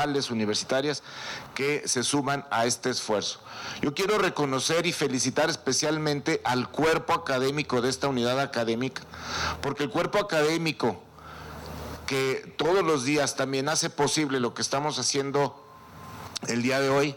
universitarias que se suman a este esfuerzo. Yo quiero reconocer y felicitar especialmente al cuerpo académico de esta unidad académica, porque el cuerpo académico que todos los días también hace posible lo que estamos haciendo el día de hoy,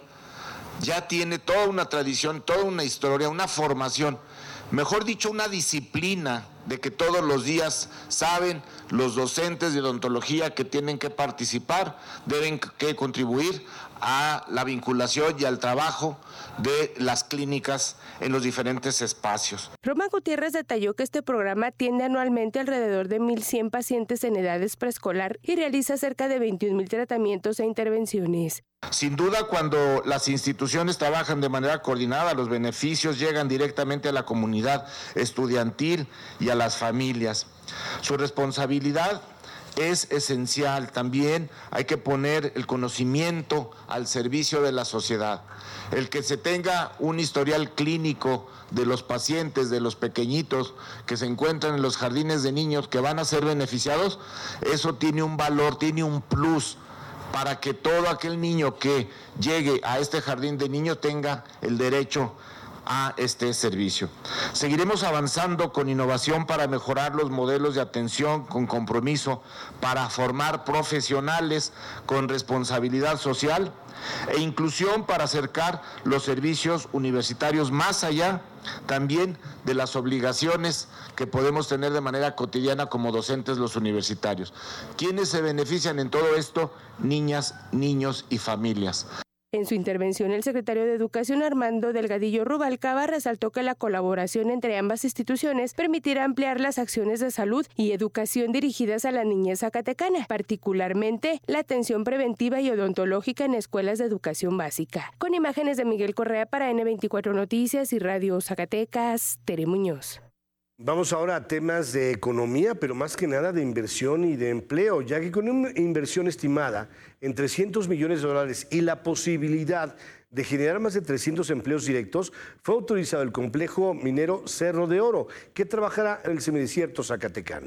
ya tiene toda una tradición, toda una historia, una formación, mejor dicho, una disciplina de que todos los días saben los docentes de odontología que tienen que participar, deben que contribuir a la vinculación y al trabajo de las clínicas en los diferentes espacios. Roma Gutiérrez detalló que este programa atiende anualmente alrededor de 1,100 pacientes en edades preescolar y realiza cerca de 21,000 tratamientos e intervenciones. Sin duda, cuando las instituciones trabajan de manera coordinada, los beneficios llegan directamente a la comunidad estudiantil y a las familias. Su responsabilidad es esencial. También hay que poner el conocimiento al servicio de la sociedad. El que se tenga un historial clínico de los pacientes, de los pequeñitos que se encuentran en los jardines de niños que van a ser beneficiados, eso tiene un valor, tiene un plus para que todo aquel niño que llegue a este jardín de niños tenga el derecho a este servicio. Seguiremos avanzando con innovación para mejorar los modelos de atención con compromiso, para formar profesionales con responsabilidad social e inclusión para acercar los servicios universitarios más allá también de las obligaciones que podemos tener de manera cotidiana como docentes los universitarios. ¿Quiénes se benefician en todo esto? Niñas, niños y familias. En su intervención, el secretario de Educación, Armando Delgadillo Rubalcaba, resaltó que la colaboración entre ambas instituciones permitirá ampliar las acciones de salud y educación dirigidas a la niñez zacatecana, particularmente la atención preventiva y odontológica en escuelas de educación básica. Con imágenes de Miguel Correa para N24 Noticias y Radio Zacatecas, Tere Muñoz. Vamos ahora a temas de economía, pero más que nada de inversión y de empleo, ya que con una inversión estimada en $300 millones y la posibilidad de generar más de 300 empleos directos, fue autorizado el complejo minero Cerro de Oro, que trabajará en el semidesierto zacatecano.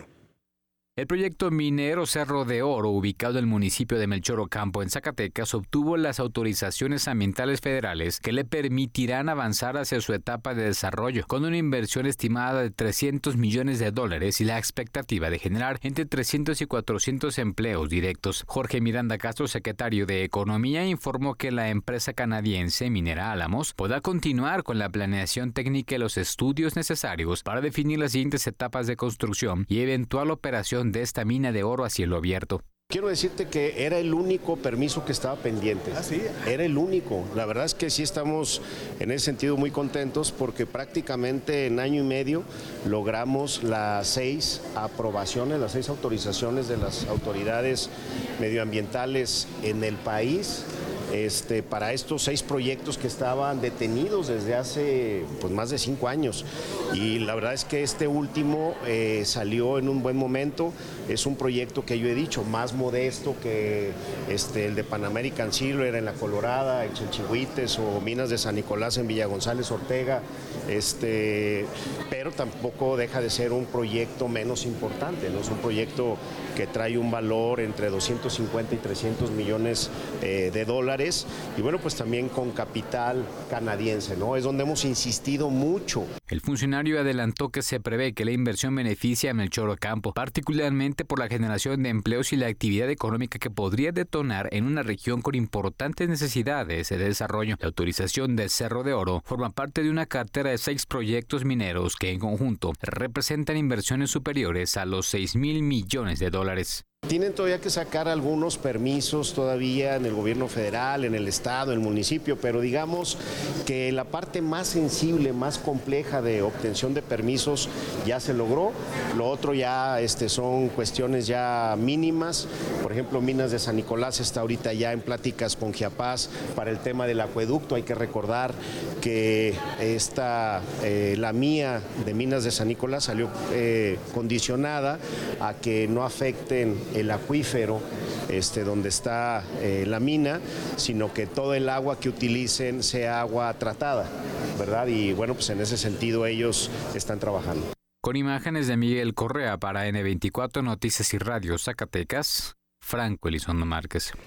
El proyecto minero Cerro de Oro, ubicado en el municipio de Melchor Ocampo, en Zacatecas, obtuvo las autorizaciones ambientales federales que le permitirán avanzar hacia su etapa de desarrollo, con una inversión estimada de $300 millones y la expectativa de generar entre 300 y 400 empleos directos. Jorge Miranda Castro, secretario de Economía, informó que la empresa canadiense Minera Álamos podrá continuar con la planeación técnica y los estudios necesarios para definir las siguientes etapas de construcción y eventual operación de esta mina de oro a cielo abierto. Quiero decirte que era el único permiso que estaba pendiente. ¿Ah, sí? Era el único. La verdad es que sí estamos en ese sentido muy contentos porque prácticamente en año y medio logramos las 6 aprobaciones, las 6 autorizaciones de las autoridades medioambientales en el país. Para estos 6 proyectos que estaban detenidos desde hace más de 5 años. Y la verdad es que este último salió en un buen momento. Es un proyecto que yo he dicho, más modesto que el de Pan American Silver en La Colorada, en Chinchihuites o Minas de San Nicolás en Villa González Ortega, pero tampoco deja de ser un proyecto menos importante, ¿no? Es un proyecto que trae un valor entre 250 y 300 millones de dólares y bueno, pues también con capital canadiense, ¿no? Es donde hemos insistido mucho. El funcionario adelantó que se prevé que la inversión beneficie a Melchor Ocampo, particularmente por la generación de empleos y la actividad económica que podría detonar en una región con importantes necesidades de desarrollo. La autorización de Cerro de Oro forma parte de una cartera de 6 proyectos mineros que en conjunto representan inversiones superiores a los $6,000 millones. Tienen todavía que sacar algunos permisos todavía en el gobierno federal, en el estado, en el municipio, pero digamos que la parte más sensible, más compleja de obtención de permisos ya se logró. Lo otro ya son cuestiones ya mínimas. Por ejemplo, Minas de San Nicolás está ahorita ya en pláticas con Chiapas para el tema del acueducto. Hay que recordar que la mía de Minas de San Nicolás salió condicionada a que no afecten el acuífero donde está la mina, sino que todo el agua que utilicen sea agua tratada, ¿verdad? Y bueno, pues en ese sentido ellos están trabajando. Con imágenes de Miguel Correa para N24 Noticias y Radio Zacatecas, Franco Elizondo Márquez.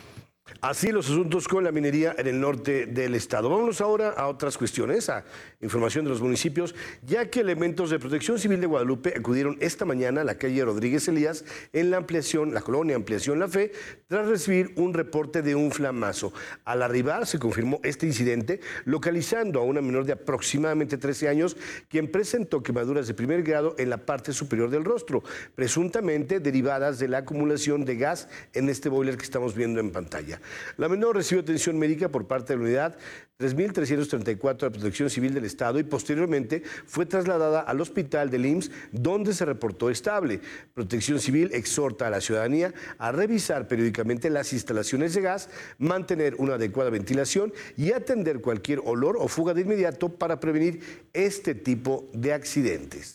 Así los asuntos con la minería en el norte del estado. Vámonos ahora a otras cuestiones, a información de los municipios, ya que elementos de Protección Civil de Guadalupe acudieron esta mañana a la calle Rodríguez Elías en la colonia Ampliación La Fe, tras recibir un reporte de un flamazo. Al arribar se confirmó este incidente, localizando a una menor de aproximadamente 13 años, quien presentó quemaduras de primer grado en la parte superior del rostro, presuntamente derivadas de la acumulación de gas en este boiler que estamos viendo en pantalla. La menor recibió atención médica por parte de la unidad 3334 de Protección Civil del Estado y posteriormente fue trasladada al hospital del IMSS, donde se reportó estable. Protección Civil exhorta a la ciudadanía a revisar periódicamente las instalaciones de gas, mantener una adecuada ventilación y atender cualquier olor o fuga de inmediato para prevenir este tipo de accidentes.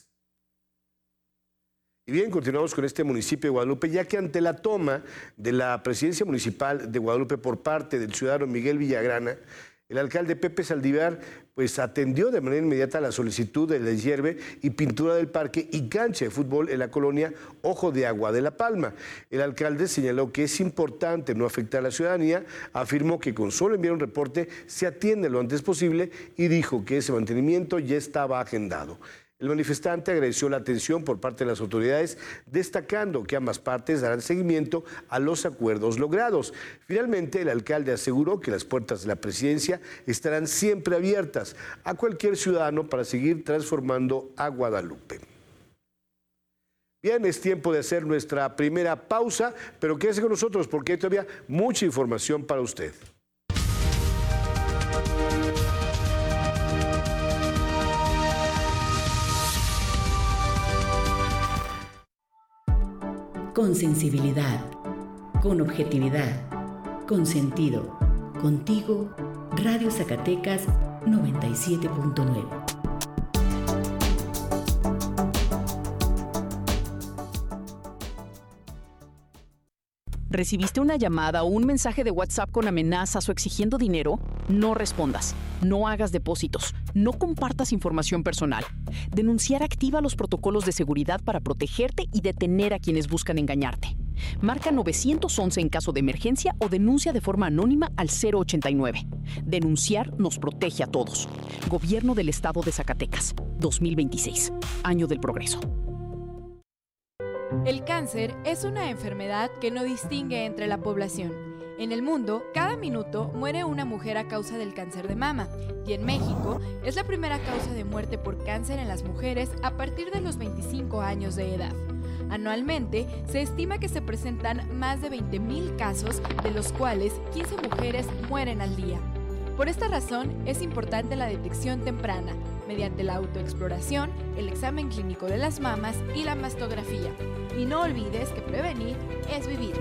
Y bien, continuamos con este municipio de Guadalupe, ya que ante la toma de la presidencia municipal de Guadalupe por parte del ciudadano Miguel Villagrana, el alcalde Pepe Saldívar pues atendió de manera inmediata la solicitud de deshierve y pintura del parque y cancha de fútbol en la colonia Ojo de Agua de La Palma. El alcalde señaló que es importante no afectar a la ciudadanía, afirmó que con solo enviar un reporte se atiende lo antes posible y dijo que ese mantenimiento ya estaba agendado. El manifestante agradeció la atención por parte de las autoridades, destacando que ambas partes darán seguimiento a los acuerdos logrados. Finalmente, el alcalde aseguró que las puertas de la presidencia estarán siempre abiertas a cualquier ciudadano para seguir transformando a Guadalupe. Bien, es tiempo de hacer nuestra primera pausa, pero quédese con nosotros porque hay todavía mucha información para usted. Con sensibilidad, con objetividad, con sentido. Contigo, Radio Zacatecas 97.9. ¿Recibiste una llamada o un mensaje de WhatsApp con amenazas o exigiendo dinero? No respondas, no hagas depósitos, no compartas información personal. Denunciar activa los protocolos de seguridad para protegerte y detener a quienes buscan engañarte. Marca 911 en caso de emergencia o denuncia de forma anónima al 089. Denunciar nos protege a todos. Gobierno del Estado de Zacatecas, 2026, Año del Progreso. El cáncer es una enfermedad que no distingue entre la población. En el mundo, cada minuto muere una mujer a causa del cáncer de mama, y en México es la primera causa de muerte por cáncer en las mujeres a partir de los 25 años de edad. Anualmente, se estima que se presentan más de 20,000 casos, de los cuales 15 mujeres mueren al día. Por esta razón, es importante la detección temprana, mediante la autoexploración, el examen clínico de las mamas y la mastografía. Y no olvides que prevenir es vivir.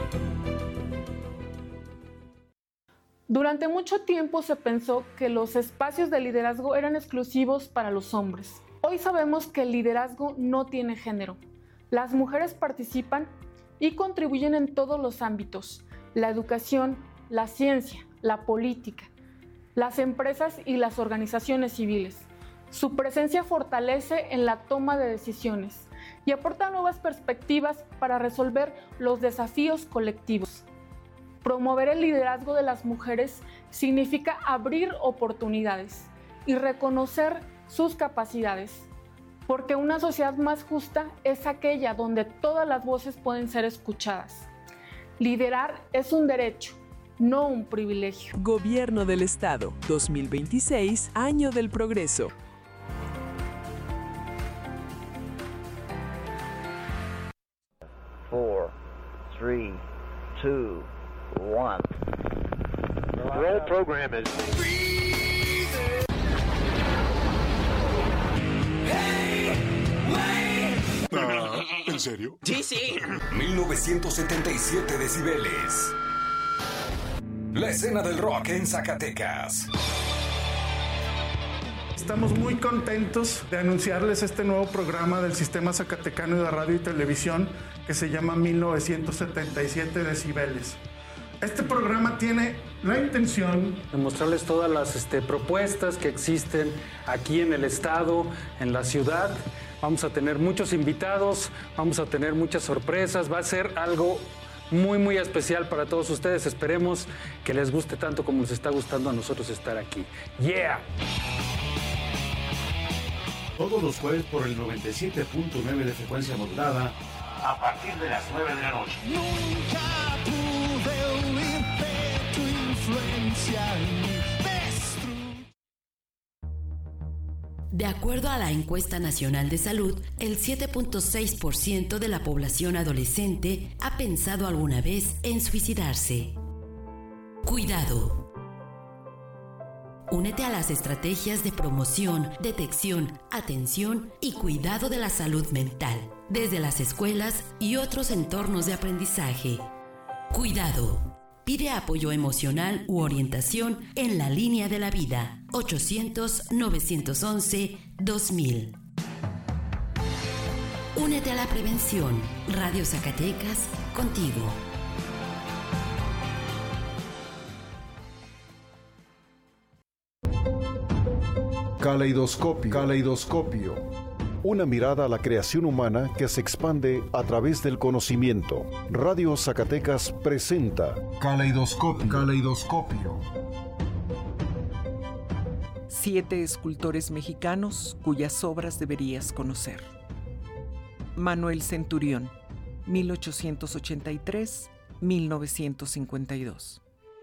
Durante mucho tiempo se pensó que los espacios de liderazgo eran exclusivos para los hombres. Hoy sabemos que el liderazgo no tiene género. Las mujeres participan y contribuyen en todos los ámbitos: la educación, la ciencia, la política, las empresas y las organizaciones civiles. Su presencia fortalece en la toma de decisiones y aporta nuevas perspectivas para resolver los desafíos colectivos. Promover el liderazgo de las mujeres significa abrir oportunidades y reconocer sus capacidades, porque una sociedad más justa es aquella donde todas las voces pueden ser escuchadas. Liderar es un derecho, no un privilegio. Gobierno del Estado, 2026, Año del Progreso. Four, three, two, one. Roll program is. ¿En serio? Sí, sí. 1977 decibeles. La escena del rock en Zacatecas. Estamos muy contentos de anunciarles este nuevo programa del Sistema Zacatecano de Radio y Televisión que se llama 1977 decibeles. Este programa tiene la intención de mostrarles todas las propuestas que existen aquí en el estado, en la ciudad. Vamos a tener muchos invitados, vamos a tener muchas sorpresas, va a ser algo muy, muy especial para todos ustedes. Esperemos que les guste tanto como nos está gustando a nosotros estar aquí. ¡Yeah! Todos los jueves por el 97.9 de frecuencia modulada a partir de las 9 de la noche. Nunca pude huir de tu influencia en mí. De acuerdo a la Encuesta Nacional de Salud, el 7.6% de la población adolescente ha pensado alguna vez en suicidarse. Cuidado. Únete a las estrategias de promoción, detección, atención y cuidado de la salud mental, desde las escuelas y otros entornos de aprendizaje. Cuidado. Pide apoyo emocional u orientación en la línea de la vida 800-911-2000. Únete a la prevención. Radio Zacatecas, contigo. Caleidoscopio. Una mirada a la creación humana que se expande a través del conocimiento. Radio Zacatecas presenta Caleidoscopio. 7 escultores mexicanos cuyas obras deberías conocer. Manuel Centurión, 1883-1952.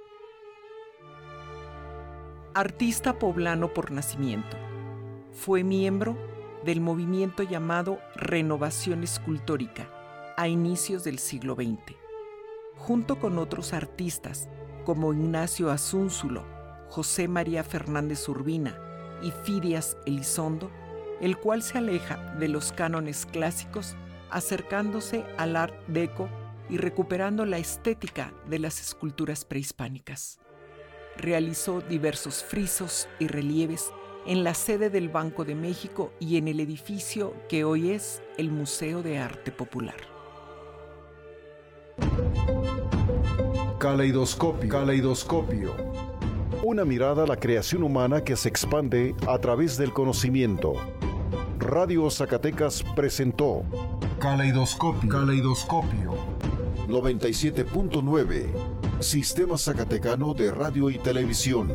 Artista poblano por nacimiento. Fue miembro del movimiento llamado Renovación Escultórica a inicios del siglo XX, junto con otros artistas como Ignacio Asúnzulo, José María Fernández Urbina y Fidias Elizondo, el cual se aleja de los cánones clásicos, acercándose al Art Deco y recuperando la estética de las esculturas prehispánicas. Realizó diversos frisos y relieves en la sede del Banco de México y en el edificio que hoy es el Museo de Arte Popular. Caleidoscopio. Una mirada a la creación humana que se expande a través del conocimiento. Radio Zacatecas presentó Caleidoscopio. 97.9. Sistema Zacatecano de Radio y Televisión.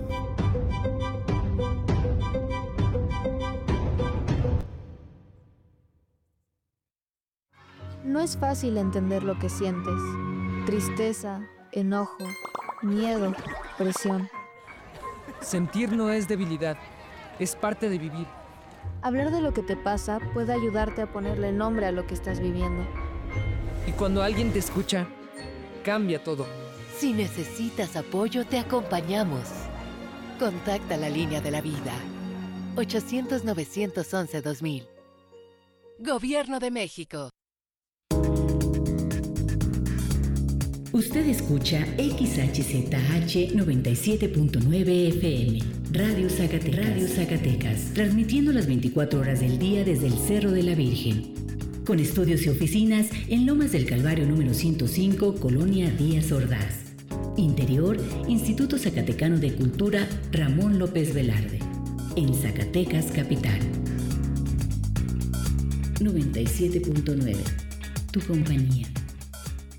No es fácil entender lo que sientes. Tristeza, enojo, miedo, presión. Sentir no es debilidad, es parte de vivir. Hablar de lo que te pasa puede ayudarte a ponerle nombre a lo que estás viviendo. Y cuando alguien te escucha, cambia todo. Si necesitas apoyo, te acompañamos. Contacta la línea de la vida. 800-911-2000. Gobierno de México. Usted escucha XHZH 97.9 FM, Radio Zacatecas, transmitiendo las 24 horas del día desde el Cerro de la Virgen, con estudios y oficinas en Lomas del Calvario número 105, Colonia Díaz Ordaz. Interior, Instituto Zacatecano de Cultura Ramón López Velarde, en Zacatecas Capital. 97.9, tu compañía.